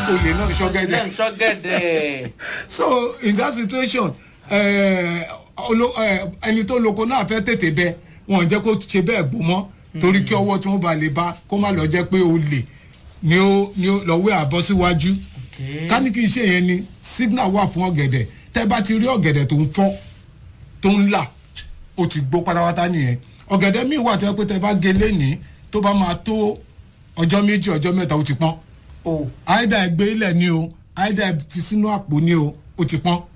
olè náà ṣọ́gẹ̀dẹ̀. ṣọ́gẹ̀dẹ̀. So in that situation ẹni tó lóko náà fẹ́ tètè bẹ wọn jẹ́ kó ṣe bẹ́ẹ̀ gbó mọ́ torí kí ọwọ́ tí wọ́n bá lè bá kó má lọ jẹ́ pé olè ni ó lọ́wọ́ àbọ̀ síwájú. ká ní kí n ṣe yẹn ni signal wà fún ọ̀gẹ̀dẹ̀ tẹ́ bá ti rí ọ̀gẹ̀dẹ̀ tó ń fọ́ tó ń là ó ti gbó pátápátá nìyẹn. ọ̀gẹ̀dẹ̀ míì wà tó yẹ pé tẹ́ bá gé lénìí tó bá máa tó ọjọ́ méjì ọjọ́ mẹ́ta ó ti pọ́n. àìdá ẹgbẹ́ ilẹ̀ ni o àìdá fi sínú àpò ni o ó ti pọ́n.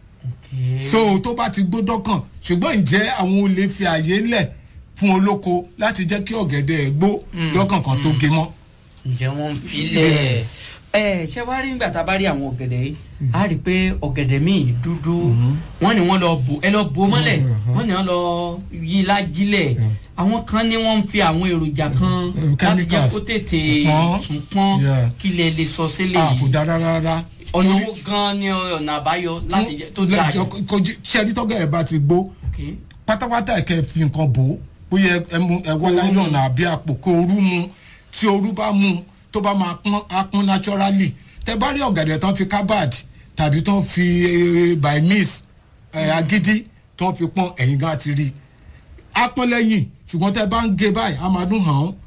So tó bá ti gbódọ́ kàn ṣùgbọ́n ǹjẹ́ àwọn olè fi àyè lẹ̀ fún olóko láti jẹ́ kí ọ̀gẹ̀dẹ̀ gbó dọ́kàn kan tó gé mọ́. ǹjẹ́ wọ́n ń filẹ̀ ṣé wàá rí nígbà tá a bá rí àwọn ọ̀gẹ̀dẹ̀ yìí a rí i pé ọ̀gẹ̀dẹ̀ míì dúdú wọ́n ní wọ́n lọ bò mọ́lẹ̀ wọ́n ní wọ́n lọ yí lájílẹ̀ àwọn kan ní wọ́n ń fi àwọn èròjà kan láti jẹ́ kó tètè tún pọ́n kí lè lè sọ sílẹ̀ yìí. kò dára rárá. ọ̀nà owó gan ni ọ̀nà àbáyọ láti jẹ́ tó dáa yìí. ṣẹ́ni tọ́gẹ̀rẹ̀ bá ti gbó pátápátá ẹ̀kẹ́ fi nǹkan bò ó bóyá ẹ̀wọ́ láìlọ́nà àbí àpò kó orú mu tí orú bá mu tó bá máa pọ́n naturally tẹ bá rí ọ̀gẹ̀dẹ̀ tán fi kábàdì tàbí tán fi by miss agídí tán fi pọ́n ẹ̀yìn gan ti rí a pọ́n lẹ́yìn ṣùgbọ́n tẹ bá ń gé báyìí a máa dún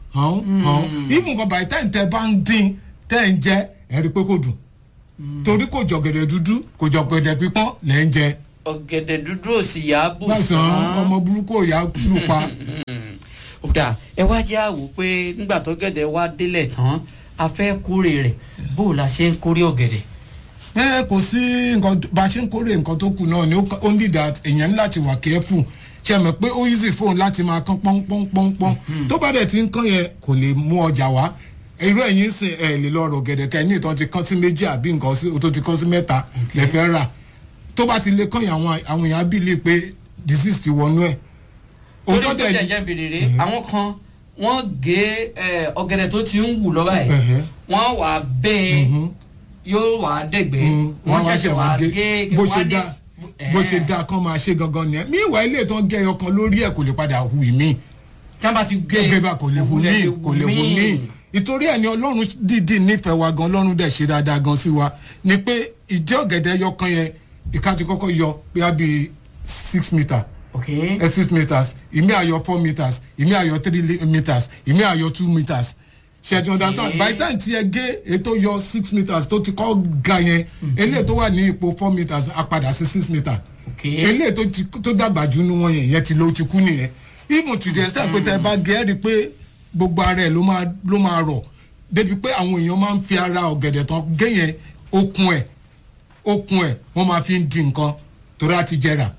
hàn even kan by time tẹ bá ń dín tẹ ń jẹ ẹ rí pé kò dùn torí kò jọ ọ̀gẹ̀dẹ̀ dúdú kò jọ ọ̀gẹ̀dẹ̀ pípọ́n lẹ́ ń jẹ. ọ̀gẹ̀dẹ̀ dúdú ò sì yá bù sàn. lásán ọmọ burúkú ò yá lù pa. ọ̀dà ẹ wá jẹ́ àwò pé nígbà tó gẹ̀dẹ̀ wá délẹ̀ tán a fẹ́ kórè rẹ̀ bó o la ṣe ń kórè ọ̀gẹ̀dẹ̀. kò sí nǹkan bá a ṣe ń kórè nǹkan tó kù náà ni ó ní that èèyàn láti wà careful ṣe mọ̀ pé ó easy fóun láti máa kán pọ́npọ́npọ́npọ́n tó bá dẹ̀ ti ń kán yẹn kò lè mú ọjà wá irú ẹ̀yìn sìn ẹ̀ lè lọ rọ̀ gẹ̀dẹ̀ kẹ́ ní ìtàn ti kán sí méjì àbí nǹkan tó ti kán sí mẹ́ta lẹ́fẹ̀ẹ́ rà tó bá ti lè kán yẹn àwọn èèyàn bìlì pé disease ti wọnú ẹ̀. torí tó jẹ́ bèrè àwọn kan wọ́n gé ọ̀gẹ̀dẹ̀ tó ti ń wù lọ́wọ́ ẹ̀ wọ́n wà bẹ́ẹ̀ yóò wà dẹ̀gbẹ́ wọ́n ṣẹ̀ṣẹ̀ wà gé bó ṣe dáa kán máa ṣe gangan nìyẹn mí ìwà ilé ìtàn gẹ ọkàn lórí ẹ̀ kò lè padà hu ìmí. tí wọ́n bá ti gé bá kò lè hu mí ìtorí ẹ̀ ni ọlọ́run dìídì nífẹ̀ẹ́ wa gan ọlọ́run dẹ̀ ṣe dáadáa gan sí wa ni pé ìdí ọ̀gẹ̀dẹ̀ yọkan yẹn ìka ti kọ́kọ́ yọ bíi 6 meter. 6 meters ìmí ayọ 4 meters ìmí ayọ 3 meters ìmí ayọ 2 meters ṣe ti understand by the time ti ẹ gé ètò yọ 6 meters tó ti kọ́ ga yẹn eléyìí tó wà ní ipò 4 meters á padà sí 6 meters eléyìí tó dàgbà jù nínú wọn yẹn ti ló ti kú nìyẹn even to the extent pé tẹ bá gé ẹ rí i pé gbogbo ara ẹ ló máa rọ̀ débi pé àwọn èèyàn máa ń fi ara ọ̀gẹ̀dẹ̀ tán gé yẹn okùn ẹ̀ wọ́n máa fi ń di nǹkan torí á ti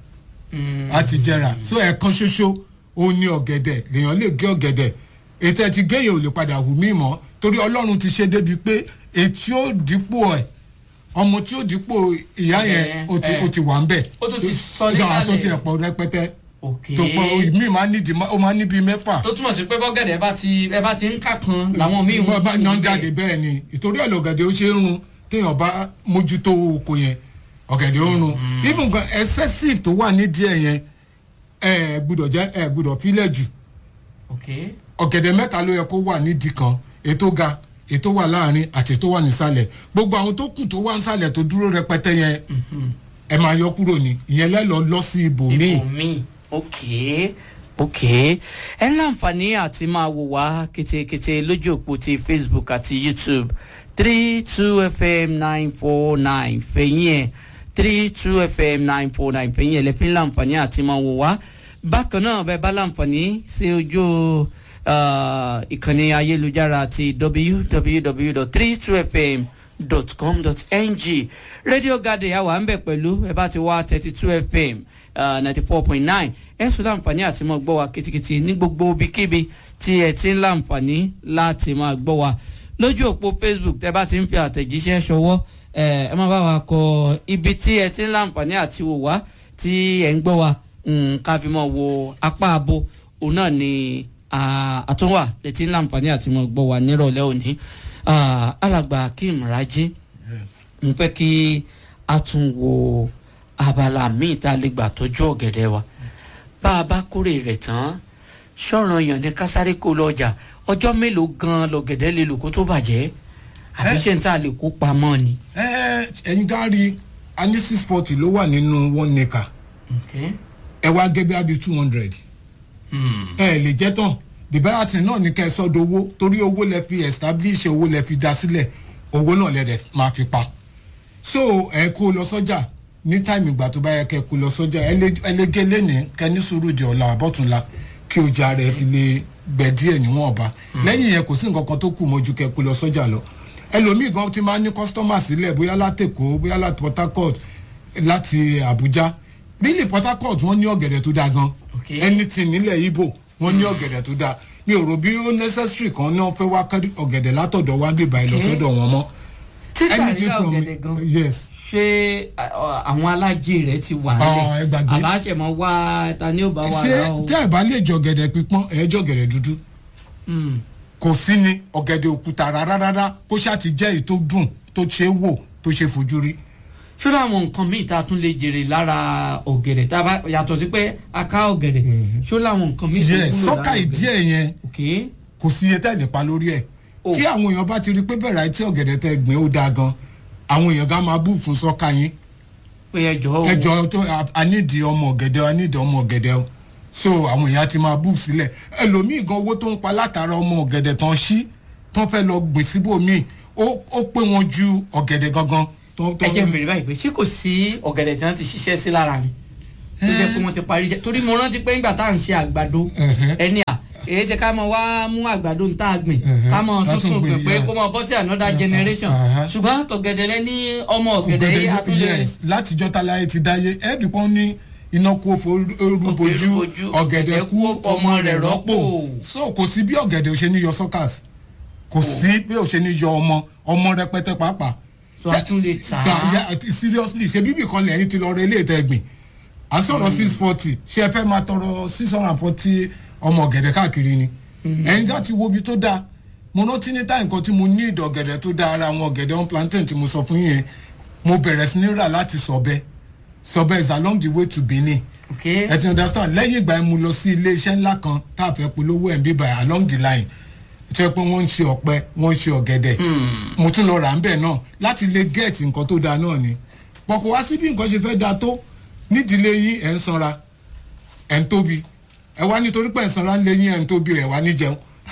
jẹrà so ẹ̀kan ṣoṣo ó ní ọ̀gẹ̀dẹ̀ lèèyàn lè gé ọ̀gẹ̀dẹ̀ ètò ẹ̀ ti géyàn ò lè padà hù mí mọ́ torí ọlọ́run ti ṣe débi pé ètí ó dípò ẹ̀ ọmọ tí ó dípò ìyá yẹn ó ti wà ń bẹ̀ ó tún ti sọ nísàlẹ̀ tó ti ẹ̀pọ̀ rẹpẹtẹ tó pọ̀ mí máa ní bíi mẹ́fà. tó túmọ̀ sí pé bọ́gẹ̀dẹ̀ ẹ bá ti ń kà kan làwọn míì wọ́n bá yan jáde bẹ́ẹ̀ ni ìtorí ẹ̀ lọ́gẹ̀dẹ̀ ó ṣe é run téèyàn bá mójútó oko yẹn ọ̀gẹ̀dẹ̀ ó run even gan excessive tó wà nídìí ẹ̀ yẹn gbúdọ̀ fílẹ̀ jù ọ̀gẹ̀dẹ̀ mẹ́ta ló yẹ kó wà nídìí kan ètò ga ètò wà láàrin àti ètò wà nísàlẹ̀ gbogbo àwọn tó kù tó wà nísàlẹ̀ tó dúró rẹpẹtẹ yẹn ẹ máa yọ kúrò ní ìyẹn lẹ́lọ́ lọ sí ibòmíì. ok ẹ ń láǹfààní àti máa wò wá kétékété lójú òpó ti Facebook àti YouTube 32FM 949 fẹ̀yìn ẹ̀ 32FM 949 fẹ̀yìn ẹ̀ lẹ́fín láǹfààní àti máa wò wá bákan náà bẹ́ẹ̀ bá láǹfààní sí ojú ìkànnì ayélujára ti www.32fm.com.ng Radio Garden àwa ń bẹ̀ pẹ̀lú ẹ bá ti wá 32FM 94.9 ẹ sùn láǹfààní àti máa gbọ́ wa kitikiti ní gbogbo ibikíbi tí ẹ ti ń láǹfààní láti máa gbọ́ wa lójú òpó Facebook tẹ bá ti ń fi àtẹ̀jíṣẹ́ ṣọwọ́ ẹ má bá wa kọ ibi tí ẹ ti ń láǹfààní àti wò wá tí ẹ ń gbọ́ wa ká fi mọ̀ wo apá abo òun náà ni àtúnwà létí láǹfààní àti mọ̀ gbọ́ wa nírọ̀lẹ́ òní alàgbà Akeem Raji mo fẹ́ kí a tún wo abala míì tá a lè gbà tọ́jú ọ̀gẹ̀dẹ̀ wa bá a bá kórè rẹ̀ tán ṣọ̀ràn yàn ní kásáré kó lọ́jà ọjọ́ mélòó gan-an lọ̀gẹ̀dẹ̀ lè lò kó tó bàjẹ́ àbí ṣe ń tà lè kó pamọ́ ni. ẹ̀yin gáàrí a ní 640 ló wà nínú 1 acre ẹ wá gẹ́gẹ́ bí abi 200 ẹ lè jẹ́ tán the better thing náà ní kẹ́ ẹ sọ́dọ̀ owó torí owó lẹ fi establish owó lẹ fi dá sílẹ̀ owó náà lẹ dẹ̀ máa fi pa so ẹ kó lọ sọ́jà ní táìmù ìgbà tó bá yẹ kẹ́ kó lọ sọ́jà ẹ lè gé lẹ́nìí kẹ́ ní sùúrù di ọ̀la àbọ̀túnla kí ọjà rẹ̀ fi lè gbẹ díẹ̀ níwọ̀n ọba lẹ́yìn yẹn kò sí nǹkan kan tó kù mọ́ ju kẹ́ kó lọ sọ́jà lọ ẹlòmíì gan ti máa ní kọ́sítọ́mà sílẹ̀ bóyá látẹ̀kọ́ bóyá láti Port Harcourt láti Abuja really Port Harcourt wọ́n ní ọ̀gẹ̀dẹ̀ tó dáa gan anything nílẹ̀ Igbo wọ́n ní ọ̀gẹ̀dẹ̀ tó dáa mi ò rò bí ó necessary kan náà fẹ́ wá ọ̀gẹ̀dẹ̀ látọ̀dọ̀ wá bíbá ẹ lọ sọ́dọ̀ wọn mọ́. títà rírà ọ̀gẹ̀dẹ̀ gan ṣé àwọn alájẹ rẹ ti wà nílẹ̀ àbáṣẹmọ wá ta ni ó bá wà rà o. ṣé tẹ́ ẹ̀ bá lè jọ ọ̀gẹ̀dẹ̀ pípọ́n ẹ̀ jọ ọ̀gẹ̀dẹ̀ dúdú kò sí ni ọ̀gẹ̀dẹ̀ òkúta rárá kó ṣáà ti jẹ́ èyí tó dùn tó ṣe é wò tó ṣe fojú rí. ṣé láwọn nǹkan míì tá a tún lè jèrè lára ọ̀gẹ̀dẹ̀ tá a bá yàtọ̀ sí pé a ká ọ̀gẹ̀dẹ̀ ṣé láwọn nǹkan míì tó wúlò lára ọ̀gẹ̀dẹ̀. sọ́kà ìdí ẹ̀ yẹn kò sí iye tẹ́lẹ̀ pa lórí ẹ̀ tí àwọn èèyàn bá ti rí pé bẹ̀rẹ̀ àìtí ọ̀gẹ̀dẹ̀ tẹ́ gbìn ó dáa gan àwọn èèyàn gan máa bú fún sọ́kà yín. pé ẹjọ́ tó anídìí ọmọ ọ̀gẹ̀dẹ̀ o so àwọn èèyàn ti máa bú sílẹ̀ ẹlòmíì gan owó tó ń pa látara ọmọ ọ̀gẹ̀dẹ̀ tán ṣí tán fẹ́ lọ gbìn síbòmíì ó pé wọn ju ọ̀gẹ̀dẹ̀ gangan. ẹ jẹ́ bèrè báyìí pé ṣé kò sí ọ̀gẹ̀dẹ̀ tí wọ́n ti ṣiṣẹ́ sí lára mi tó jẹ́ pé wọ́n ti parí iṣẹ́ torí mo rántí pé nígbà tá à ń ṣe àgbàdo ẹni èyí ṣe ká mọ wá mú àgbàdo ń tá a gbìn ká mọ tuntun gbìn pé kó mọ bọ́ sí another generation ṣùgbọ́n tọ̀gẹ̀dẹ̀ lẹ ní ọmọ ọ̀gẹ̀dẹ̀ yìí àtúnlẹ̀. látijọ́ tálá ti dáyé ẹ̀ẹ́dùpọ̀ ní iná kú orúbojú ọ̀gẹ̀dẹ̀ kú ọmọ rẹ̀ rọ́pò so kò sí bí ọ̀gẹ̀dẹ̀ ò ṣe ní yọ suckers kò sí bí ò ṣe ní yọ ọmọ rẹpẹtẹ pàápàá. so a tún lè tà á. seriously ṣe bíbí kan lẹ́yìn ti lọ rẹ ilé ìtẹ́gbìn à ń sọ̀rọ̀ 640 ṣé ẹ fẹ́ máa tọrọ 640 ọmọ ọ̀gẹ̀dẹ̀ káàkiri ni ẹ̀yin gá ti wo ibi tó dáa mo rántí ní táyì nǹkan tí mo ní ìdọ̀ ọ̀gẹ̀dẹ̀ tó dáa ara àwọn ọ̀gẹ̀dẹ̀ on plantain tí mo sọ fún yẹn mo bẹ̀rẹ̀ sí ní rà láti Sọ̀bẹ is along the way to Benin ẹ ti understand lẹ́yìn ìgbà yẹn mo lọ sí ilé iṣẹ́ ńlá kan tá a fẹ́ polówó ẹ̀ ń bíbà along the line tó yẹ pé wọ́n ń ṣe ọ̀pẹ wọ́n ń ṣe ọ̀gẹ̀dẹ̀ mo tún lọ rà ń bẹ̀ náà láti lè gẹ̀ẹ́tì nǹkan tó dáa náà ni pọ̀kọ̀ wá sí bí nǹkan ṣe fẹ́ dáa tó nídìílé yín ẹ̀ ń sanra ẹ̀ ń tóbi ẹ wá nítorí pé ẹ̀ ń sanra ń lé yín ẹ̀ ń tóbi ẹ̀ wá ní jẹun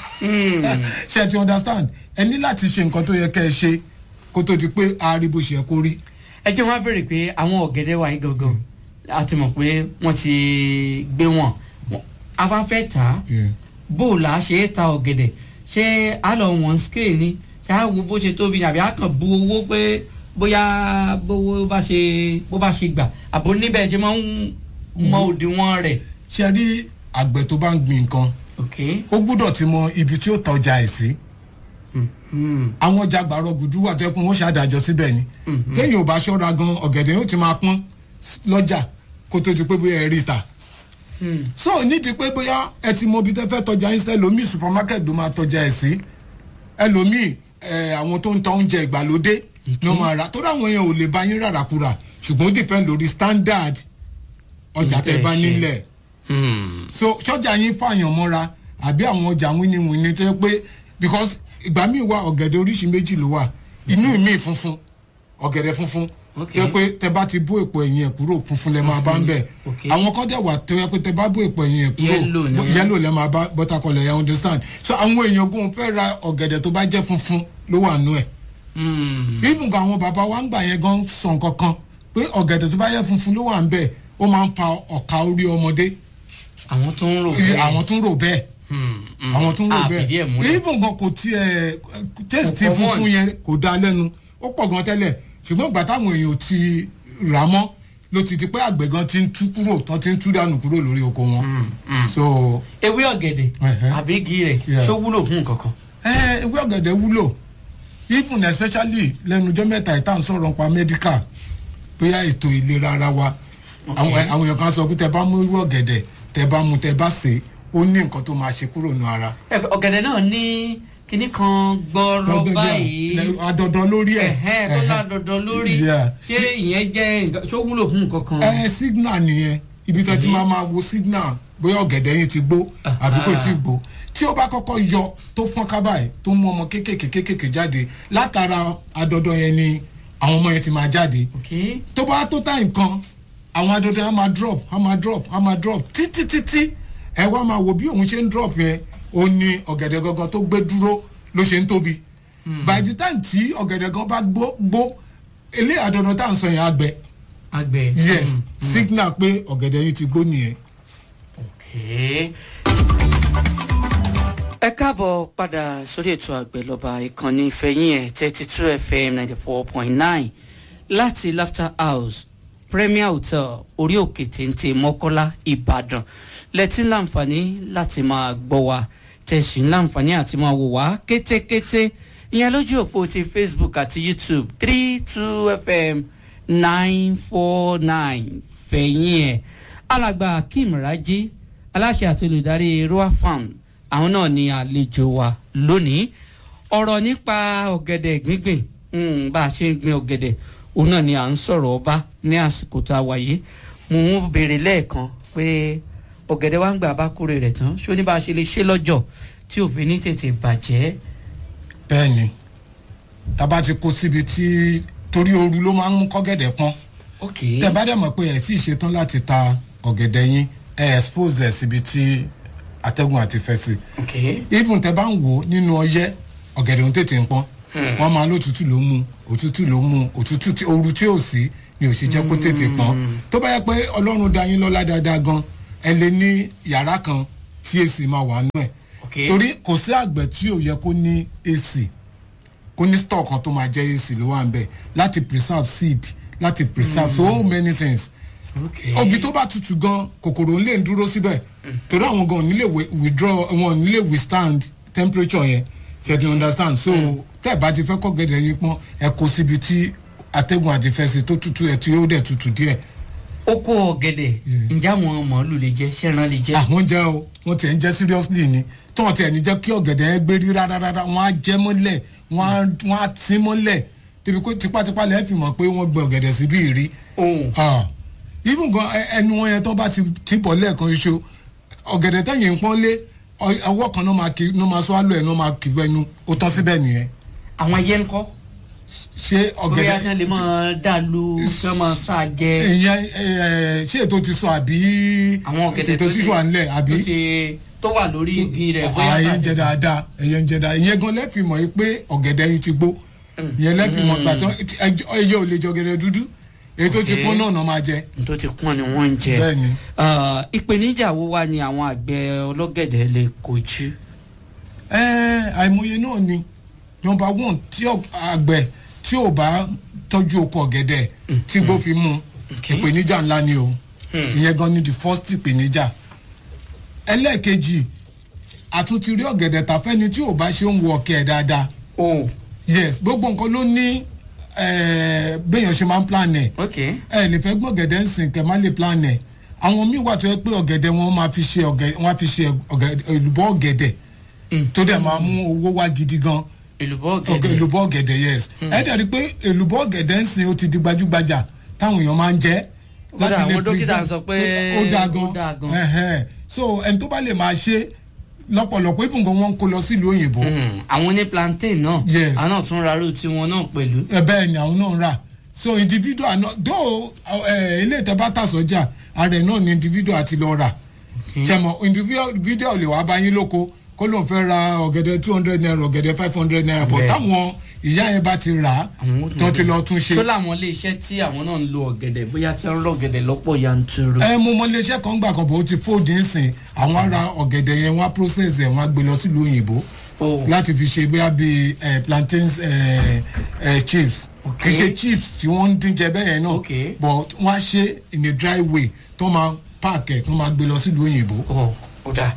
ṣe ti understand ẹ ní láti ṣe nǹkan tó yẹ kẹ́ ẹ ṣe kó tó di pé àárí bó ṣe kó rí. ẹ jẹ́ wọ́n á bèrè pé àwọn ọ̀gẹ̀dẹ̀ wa yìí gangan a ti mọ̀ pé wọ́n ti gbé wọn afáfẹ́ tà á bó o là á ṣe é ta ọ̀gẹ̀dẹ̀ ṣé a lọ wọ̀n scale ni ṣé a wo bó ṣe tóbi àbí a kàn bu owó pé bóyá bó bá ṣe gbà àbò níbẹ̀ ṣe máa ń mọ òdiwọ̀n rẹ̀. ṣe rí àgbẹ̀ tó bá ń gbin nǹkan ó gbúdọ̀ ti mọ ibi tí ó ta ọjà ẹ̀ sí àwọn ọjà gbàrọ̀ gùdú wà tẹ́kun wọ́n ṣàdájọ́ síbẹ̀ ni kéèyàn ò bá ṣọ́ra gan ọ̀gẹ̀dẹ̀ yóò ti máa pọ́n lọ́jà kó tó di pé bóyá ẹ rí ta so nídìí pé bóyá ẹ ti mọ ibi tẹ́ fẹ́ tọ́jà yín sí ẹlòmíì supermarket ló máa tọ́jà ẹ̀ sí ẹlòmíì àwọn tó ń ta oúnjẹ ìgbàlódé ló máa rà tó dáwọn èèyàn ò lè bá yín rárá kúrà ṣùgbọ́n ó depend lórí standard ọjà tẹ́ bá nílẹ̀ so ṣọ́jà yín fààyàn mọ́ra àbí àwọn ọjà wíníwíní tó yẹ pé because ìgbà míì wà ọ̀gẹ̀dẹ̀ oríṣi méjì ló wà inú mi funfun ọ̀gẹ̀dẹ̀ funfun tó yẹ pé tẹ́ bá ti bó èpo ẹ̀yìn ẹ̀ kúrò funfun lẹ́ máa bá ń bẹ̀ àwọn kan dẹ̀ wà tó yẹ pé tẹ́ bá bó èpo ẹ̀yìn ẹ̀ kúrò yẹ́lò lẹ́ máa bá bọ́tàkọlẹ̀ yẹn understand so àwọn èèyàn gún fẹ́ ra ọ̀gẹ̀dẹ̀ tó bá jẹ́ funfun ló wà nú ẹ̀ even gan àwọn bàbá wa ń gbà yẹn gan sọ nǹkan kan pé ọ̀gẹ̀dẹ̀ tó bá yẹ funfun ló wà ń bẹ̀ ó máa ń fa ọ̀ka orí ọmọdé àwọn tó ń rò bẹ́ẹ̀ àwọn tó ń rò bẹ́ẹ̀ even gan kò tiẹ̀ tẹ́sítì funfun yẹn kò dá lẹ́nu ó pọ̀ gan tẹ́lẹ̀ ṣùgbọ́n ìgbà táwọn èèyàn ti rà mọ́ ló ti di pé àgbẹ̀ gan ti ń tú kúrò tán ti ń tú dànù kúrò lórí oko wọn. so ewé ọ̀gẹ̀dẹ̀ àbí igi rẹ̀ ṣó wúlò fún nǹkan kan. ewé ọ̀gẹ̀dẹ̀ wúlò even especially lẹ́nu ọjọ́ mẹ́ta ìta ń sọ̀rọ̀ nípa medical bóyá ètò ìlera ara wa àwọn èèyàn kan sọ pé tẹ bá mú ewé ọ̀gẹ̀dẹ̀ tẹ bá mú tẹ bá sè ó ní nǹkan tó máa ṣe kúrò nù ara. ọ̀gẹ̀dẹ̀ náà ní kinní kan gbọ́rọ̀ báyìí adọ̀dọ̀ lórí ẹ̀ tó ládọ̀dọ̀ lórí ṣé ìyẹn jẹ́ ṣó wúlò fún nǹkan kan. signal nìyẹn ibi tó ti máa wo signal bóyá ọ̀gẹ̀dẹ̀ yín ti gbó àbí kò tí ì gbó tí ó bá kọ́kọ́ yọ tó fọ́n kábàáyé tó mú ọmọ kéékèèké jáde látara adọdọ yẹn ni àwọn ọmọ yẹn ti máa jáde tó bá tó time kan àwọn adọdọ yẹn á máa drop títí ẹ wá máa wò bí òun ṣe ń drop yẹn ó ní ọ̀gẹ̀dẹ̀ gangan tó gbé dúró ló ṣe ń tóbi by the time tí ọ̀gẹ̀dẹ̀ gan bá gbó ilé àdọ̀dọ̀ tá à ń sọ yẹn àgbẹ̀ yes signal pé ọ̀gẹ̀dẹ̀ yìí ti gbó nìyẹn. ẹ káàbọ̀ padà sórí ètò àgbẹ̀ lọ́ba ìkànnì ìfẹ̀yìn ẹ̀ 32 FM 94.9 láti Laughter House Premier Hotel orí òkè téńté Mọ́kọ́lá Ìbàdàn lẹ́tí láǹfààní láti máa gbọ́ wa tẹ̀sí láǹfààní àti máa wò wá kétékété ìyẹn lójú òpó ti Facebook àti YouTube 32 FM 949 fẹ̀yìn ẹ̀ alàgbà Akeem Raji aláṣẹ àti olùdarí Roa Farm àwọn náà ni àlejò wa lónìí ọ̀rọ̀ nípa ọ̀gẹ̀dẹ̀ gbígbìn bá a ṣe ń gbin ọ̀gẹ̀dẹ̀ òun náà ni à ń sọ̀rọ̀ ọba ní àsìkò tá a wà yìí mo ń béèrè lẹ́ẹ̀kan pé ọ̀gẹ̀dẹ̀ wa ń gbà bá kórè rẹ̀ tán ṣó ní bá a ṣe lè ṣe lọ́jọ́ tí òfin ní tètè bàjẹ́. bẹ́ẹ̀ ni tábà ti kó síbi tí torí ooru ló máa ń mú kọ́gẹ̀dẹ̀ pọ́n tẹ́ bá dẹ̀ mọ̀ pé ẹ̀ tí ì ṣetán láti ta ọ̀gẹ̀dẹ̀ yín ẹ̀ expose ẹ̀ síbi tí atẹ́gùn àti fẹ́ sí even tẹ́ bá ń wò nínú ọyẹ́ ọ̀gẹ̀dẹ̀ ń tètè ń pọ́n wọ́n máa lótútù ló mú òtútù tí ooru tí ò sí ni ò ṣe jẹ́ kó tètè pọ́n tó bá yẹ pé Ọlọ́run dá yín lọ́lá dáadáa gan ẹ lè ní yàrá kan tí èsì máa wà nú ẹ̀ torí kò sí àgbẹ̀ tí ò yẹ kó ní èsì kó ní store kan tó máa jẹ́ èsì ló wà ń bẹ̀ láti preserve seed láti preserve so many things obì tó bá tutù gan kòkòrò ń lè dúró síbẹ̀ torí àwọn gan ò ní lè withdraw wọn ò ní lè withstand temperature yẹn ṣe ti understand so tẹ́ ẹ̀ bá ti fẹ́ kọ́ gẹ̀dẹ̀ yín pọ́n ẹ kó síbi tí atẹ́gùn àti fẹsẹ̀ tó tutù ẹ̀ tí ó dẹ̀ tutù díẹ̀. oko ọ̀gẹ̀dẹ̀ ǹjẹ́ àwọn màálù lè jẹ ṣẹ́ran lè jẹ. àwọn jẹ́ o wọ́n tiẹ̀ ń jẹ́ seriously ni tí wọ́n tiẹ̀ ní jẹ́ kí ọ̀gẹ̀dẹ̀ yẹn gbé rí rárá wọ́n á jẹ́ mọ́lẹ̀ wọ́n á tí mọ́lẹ̀ débi pé tipátipá lẹ́ẹ̀ fi mọ̀ pé wọ́n gbé ọ̀gẹ̀dẹ̀ síbí rí. even gan ẹnu wọn yẹn tó bá ti bọ̀ lẹ́ẹ̀kan iṣu ọ̀gẹ̀dẹ̀ tẹ̀yìn ń pọ́n lé ọwọ́ kan náà máa sọ àlọ́ ẹ̀ náà máa kì wẹ́nu ó tán síbẹ̀ nìyẹn. àwọn ẹyẹ ńkọ́. ṣé ọ̀gẹ̀dẹ̀ bóyá kí wọ́n lè máa dàlú kí wọ́n máa sá jẹ. ìyẹn ṣé ètò ti sọ àbí ètò ti sọ à ń lẹ̀ àbí. tó wà lórí igi rẹ̀ bóyá. ẹyẹ ń jẹ dáadáa ìyẹn gan lẹ́fì mọ̀ pé ọ̀gẹ̀dẹ̀ yìí ti gbó ìyẹn lẹ́fì mọ̀ gbàtọ́ ẹyẹ ò lè jẹ ọ̀gẹ̀dẹ̀ dúdú èyí tó ti pọ́n náà máa jẹ. tó ti pọ́n ni wọ́n ń jẹ. bẹ́ẹ̀ni. ìpèníjà wo wá ni àwọn àgbẹ̀ ọlọ́gẹ̀dẹ̀ lè kojú. àìmọye náà ni number one tí àgbẹ̀ tí ò bá tọ́jú oko ọ̀gẹ̀dẹ̀ tí gbó fi mú ìpèníjà ńlá ni o ìyẹn gan ni the first ìpèníjà. ẹlẹ́ẹ̀kejì àtúntì rí ọ̀gẹ̀dẹ̀ tàfẹ́ni tí ò bá ṣe ń wọ ọ̀kẹ́ ẹ̀ dáadáa. yes gbogbo nǹkan ló ní béèyàn ṣe máa ń plan ẹ̀ ẹ lè fẹ́ gbọ́ ọ̀gẹ̀dẹ̀ ń sìn kẹ́ má lè plan ẹ̀ àwọn míì wà tó yẹ pé ọ̀gẹ̀dẹ̀ wọn máa fi ṣe èlùbọ́ ọ̀gẹ̀dẹ̀ tó dẹ̀ máa mú owó wá gidi gan èlùbọ́ ọ̀gẹ̀dẹ̀ yes ẹ dẹ̀ rí pé èlùbọ́ ọ̀gẹ̀dẹ̀ ń sìn ó ti di gbajúgbajà táwọn èèyàn máa ń jẹ láti lè dókítà sọ pé ó dáa gan so ẹni tó bá lè máa ṣe lọ́pọ̀lọpọ̀ ìfúngàn wọn kó lọ sílùú òyìnbó. àwọn ní plantain náà àwọn náà tún rárú tiwọn náà pẹ̀lú. bẹ́ẹ̀ ni àwọn náà ń rà so individual náà though ilé ìtẹ́bá tàsọ́jà ààrẹ náà ni individual àti lọ rà tẹmọ individual lè wá bá yín lóko kó lóun fẹ́ ra ọ̀gẹ̀dẹ̀ 200 naira ọ̀gẹ̀dẹ̀ 500 naira but táwọn ìyá yẹn bá ti rà á tó ti lọ tún ṣe. ṣó làwọn ilé iṣẹ́ tí àwọn náà ń lo ọ̀gẹ̀dẹ̀ bóyá tí wọ́n ń lọ ọ̀gẹ̀dẹ̀ lọ́pọ̀ yanturu. mo mọ ilé iṣẹ́ kan gbà kan bó ti fold ń sìn àwọn ará ọ̀gẹ̀dẹ̀ yẹn wọ́n á process ẹ̀ wọ́n á gbé lọ sílùú òyìnbó láti fi ṣe bóyá bíi plantains chips kì í ṣe chips tí wọ́n ń dín jẹ bẹ́ẹ̀ yẹn náà but wọ́n á ṣe in a dry way tó máa pack ẹ̀ tó máa gbé lọ sílùú òyìnbó. ó dà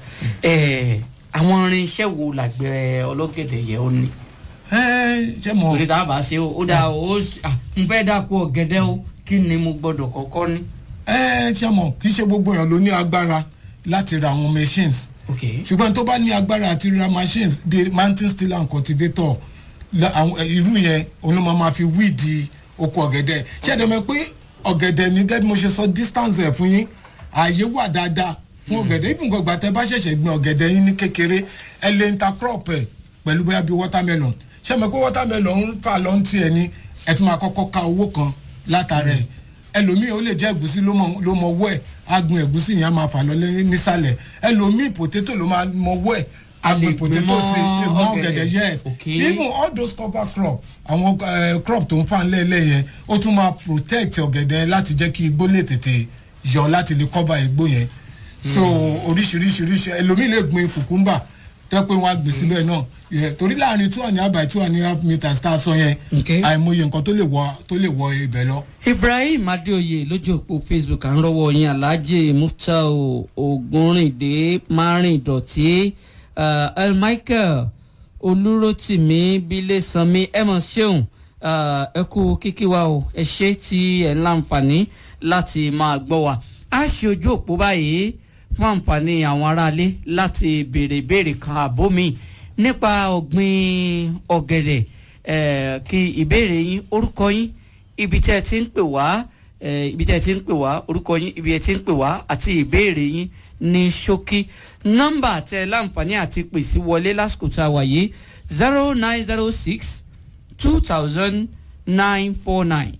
àwọn irinṣẹ́ wo làgbẹ̀ ọlọ́gẹ̀dẹ̀ yẹn ó ní. ṣé mo. òde tá a bá ṣe ó dáa ó n fẹ́ dáko ọ̀gẹ̀dẹ̀ ó kí ni mo gbọ́dọ̀ kọ́kọ́ ní. ṣé mo kì í ṣe gbogbo èèyàn ló ní agbára láti ra àwọn machines. ṣùgbọ́n tó bá ní agbára àti ra machines bíi mountain stiller and cultivator irú yẹn olóòmọ máa fi wíìdì oko ọ̀gẹ̀dẹ̀ ṣé ẹ̀dẹ̀ mọ̀ pé ọ̀gẹ̀dẹ̀ ní gẹ́gẹ́ bí mo ṣe sọ distance ẹ̀ fún yín ààyè wà dáadáa fún ọ̀gẹ̀dẹ̀ even gbọ̀gbà tẹ bá ṣẹ̀ṣẹ̀ gbin ọ̀gẹ̀dẹ̀ yín ní kékeré ẹ lè intercrop ẹ̀ pẹ̀lú bóyá bíi watermelon ṣé mo pé watermelon ń fà lọ́n tiẹ̀ ni ẹ tún máa kọ́kọ́ ka owó kan látara ẹ̀ ẹlòmíì ó lè jẹ́ ẹ̀gúsí ló mọ owó ẹ̀ agbọn ẹ̀gúsí yẹn á máa fà lọ nísàlẹ̀ ẹlòmíì potato ló máa mọ owó ẹ̀ agbọn potato sí mọ ọ̀gẹ̀dẹ̀ yes even all those cover crop àwọn crop tó ń fà ńlẹ̀ẹ́lẹ̀ yẹn ó tún máa protect ọ̀gẹ̀dẹ̀ láti jẹ́ kí igbó lè tètè yọ láti lè cover igbó yẹn so oríṣiríṣi ẹlòmíì lè gbin cucumber tẹ́ pé wọ́n á gbé síbẹ̀ náà torí láàrin 2.5 meters tá a sọ yẹn àìmọye nǹkan tó lè wọ ibẹ̀ lọ. Ibrahim Adéoyè lójú òpó Facebook à ń rọwọ́ yín Alhaji Muftau Ògúnrìndé Márìndọ̀tí Michael Olúrótìmí Bílẹ̀sánmi ẹ̀mọ̀ ṣeun ẹ kú kíkí wa o ẹ ṣé tí ẹ̀ ń láǹfààní láti máa gbọ́ wa a ṣe ojú òpó báyìí fún àǹfààní àwọn aráalé láti béèrè ìbéèrè kan àbómi nípa ọ̀gbìn ọ̀gẹ̀dẹ̀ kí ìbéèrè yín orúkọ yín ibi tẹ́ ẹ ti ń pè wá orúkọ yín ibi ẹ ti ń pè wá àti ìbéèrè yín ní ṣókí nọ́mbà tẹ́ láǹfààní àti pèsè wọlé lásìkò tá a wà yìí 0906 2000 949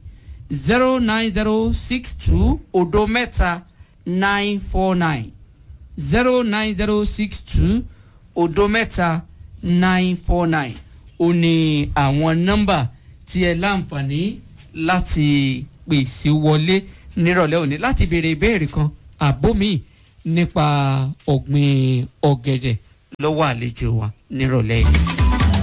09062 odo mẹ́ta 949 09062 odo mẹ́ta 949 ó ní àwọn nọ́mbà tí ẹ láǹfààní láti pèsè wọlé nírọ̀lẹ́ òní láti béèrè ìbéèrè kan àbómi nípa ọ̀gbìn ọ̀gẹ̀dẹ̀ lọ́wọ́ àlejò wa nírọ̀lẹ́ yìí.